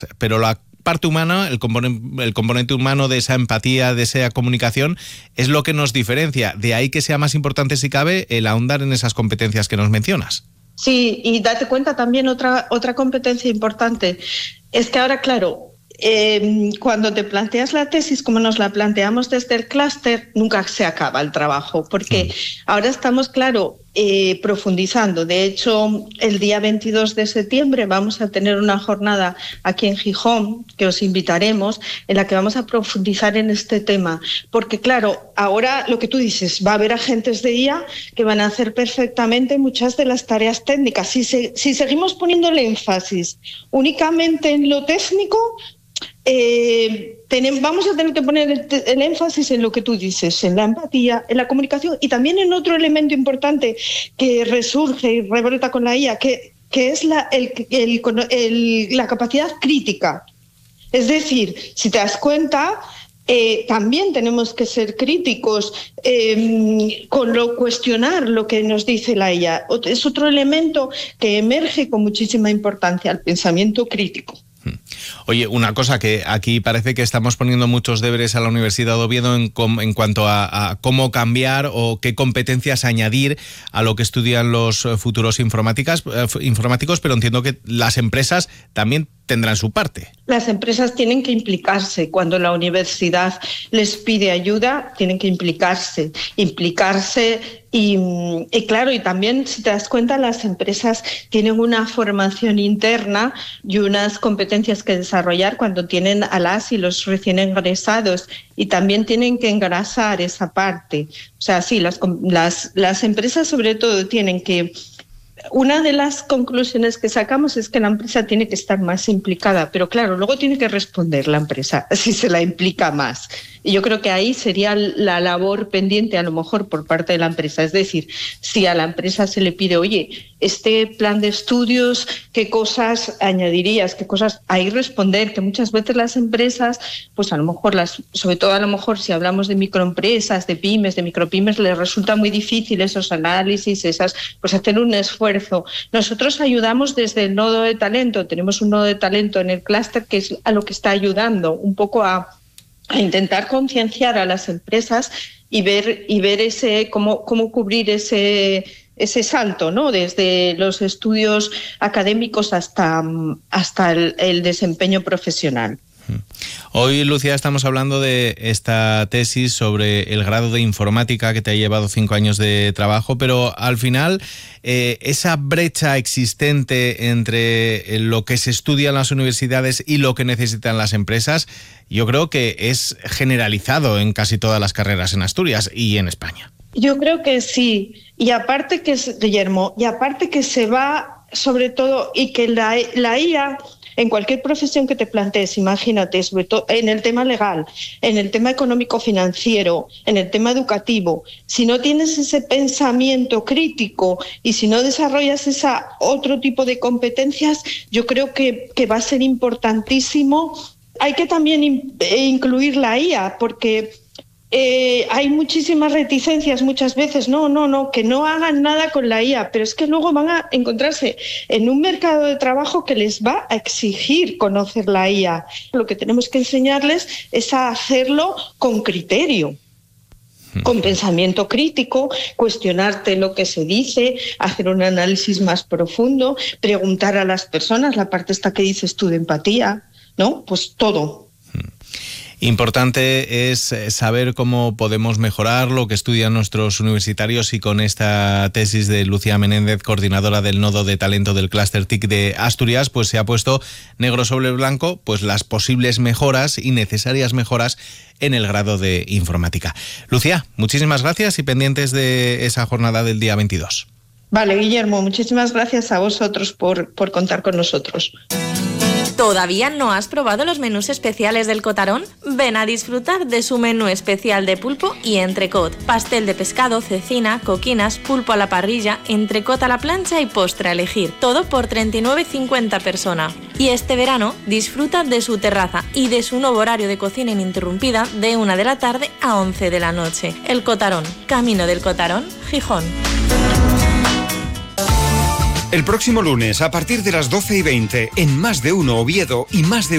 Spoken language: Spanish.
pero la parte humana, el componente humano de esa empatía, de esa comunicación, es lo que nos diferencia. De ahí que sea más importante, si cabe, el ahondar en esas competencias que nos mencionas. Sí, y date cuenta también otra competencia importante, es que ahora, claro, cuando te planteas la tesis, como nos la planteamos desde el clúster, nunca se acaba el trabajo, porque ahora estamos, claro, profundizando. De hecho, el día 22 de septiembre vamos a tener una jornada aquí en Gijón, que os invitaremos, en la que vamos a profundizar en este tema. Porque, claro, ahora lo que tú dices, va a haber agentes de IA que van a hacer perfectamente muchas de las tareas técnicas. Si seguimos poniendo el énfasis únicamente en lo técnico, vamos a tener que poner el énfasis en lo que tú dices, en la empatía, en la comunicación y también en otro elemento importante que resurge y rebrota con la IA, que es la capacidad crítica. Es decir, si te das cuenta, también tenemos que ser críticos cuestionar lo que nos dice la IA. Es otro elemento que emerge con muchísima importancia, el pensamiento crítico. Oye, una cosa que aquí parece que estamos poniendo muchos deberes a la Universidad de Oviedo en cuanto a cómo cambiar o qué competencias añadir a lo que estudian los futuros informáticos, pero entiendo que las empresas también tendrán su parte. Las empresas tienen que implicarse. Cuando la universidad les pide ayuda, tienen que implicarse y claro, y también, si te das cuenta, las empresas tienen una formación interna y unas competencias que desarrollar cuando tienen a las y los recién egresados, y también tienen que engrasar esa parte. O sea, sí, las empresas sobre todo tienen que... Una de las conclusiones que sacamos es que la empresa tiene que estar más implicada, pero claro, luego tiene que responder la empresa si se la implica más. Y yo creo que ahí sería la labor pendiente a lo mejor por parte de la empresa. Es decir, si a la empresa se le pide, oye, este plan de estudios, ¿qué cosas añadirías? ¿Qué cosas? Ahí responder, que muchas veces las empresas, pues a lo mejor, sobre todo a lo mejor si hablamos de microempresas, de pymes, de micropymes, les resulta muy difícil esos análisis, pues hacer un esfuerzo. Nosotros ayudamos desde el nodo de talento, tenemos un nodo de talento en el clúster que es a lo que está ayudando un poco a intentar concienciar a las empresas y ver cómo cubrir ese salto, ¿no? Desde los estudios académicos hasta el desempeño profesional. Hoy, Lucía, estamos hablando de esta tesis sobre el grado de informática que te ha llevado 5 años de trabajo, pero al final esa brecha existente entre lo que se estudia en las universidades y lo que necesitan las empresas, yo creo que es generalizado en casi todas las carreras en Asturias y en España. Yo creo que sí, y aparte que Guillermo, que se va sobre todo, y que la IA... En cualquier profesión que te plantees, imagínate, sobre todo en el tema legal, en el tema económico-financiero, en el tema educativo, si no tienes ese pensamiento crítico y si no desarrollas otro tipo de competencias, yo creo que va a ser importantísimo. Hay que también incluir la IA, porque... hay muchísimas reticencias muchas veces, que no hagan nada con la IA, pero es que luego van a encontrarse en un mercado de trabajo que les va a exigir conocer la IA. Lo que tenemos que enseñarles es a hacerlo con criterio, con pensamiento crítico, cuestionarte lo que se dice, hacer un análisis más profundo, preguntar a las personas, la parte esta que dices tú de empatía, ¿no? Pues todo. Importante es saber cómo podemos mejorar lo que estudian nuestros universitarios, y con esta tesis de Lucía Menéndez, coordinadora del nodo de talento del Clúster TIC de Asturias, pues se ha puesto negro sobre blanco pues las posibles mejoras y necesarias mejoras en el grado de informática. Lucía, muchísimas gracias y pendientes de esa jornada del día 22. Vale, Guillermo, muchísimas gracias a vosotros por contar con nosotros. ¿Todavía no has probado los menús especiales del Cotarón? Ven a disfrutar de su menú especial de pulpo y entrecot, pastel de pescado, cecina, coquinas, pulpo a la parrilla, entrecot a la plancha y postre a elegir. Todo por 39,50 persona. Y este verano disfruta de su terraza y de su nuevo horario de cocina ininterrumpida de 1 de la tarde a 11 de la noche. El Cotarón, Camino del Cotarón, Gijón. El próximo lunes, a partir de las 12:20, en Más de Uno Oviedo y Más de